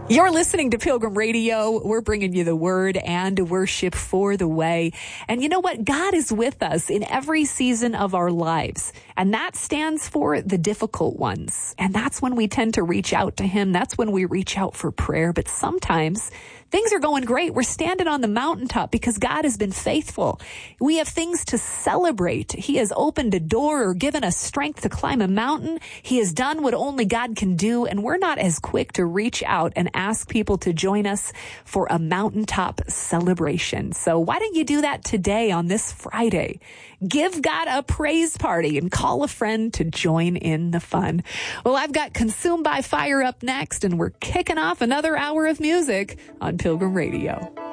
You're listening to Pilgrim Radio. We're bringing you the word and worship for the way. And you know what? God is with us in every season of our lives. And that stands for the difficult ones. And that's when we tend to reach out to him. That's when we reach out for prayer. But sometimes things are going great. We're standing on the mountaintop because God has been faithful. We have things to celebrate. He has opened a door or given us strength to climb a mountain. He has done what only God can do. And we're not as quick to reach out and ask people to join us for a mountaintop celebration. So why don't you do that today on this Friday? Give God a praise party and call a friend to join in the fun. Well, I've got Consumed by Fire up next, and we're kicking off another hour of music on Pilgrim Radio.